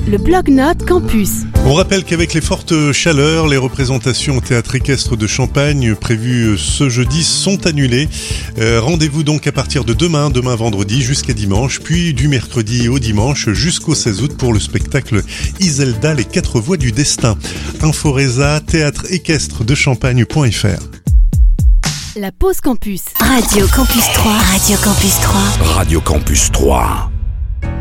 le Blog-Notes Campus. On rappelle qu'avec les fortes chaleurs, les représentations au théâtre équestre de Champagne prévues ce jeudi sont annulées. Rendez-vous donc à partir de demain vendredi jusqu'à dimanche, puis du mercredi au dimanche jusqu'au 16 août pour le spectacle Iselda, les 4 voies du destin. Inforesa, théâtre équestre de Champagne.fr. La pause campus. Radio Campus 3. Radio Campus 3. Radio Campus 3.